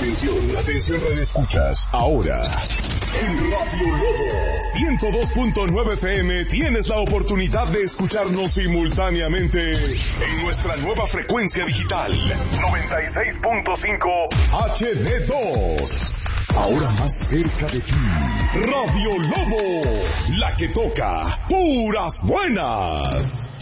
Atención, atención Radio Escuchas. Ahora, en Radio Lobo 102.9 FM tienes la oportunidad de escucharnos simultáneamente en nuestra nueva frecuencia digital 96.5 HD2. Ahora más cerca de ti, Radio Lobo, la que toca puras buenas.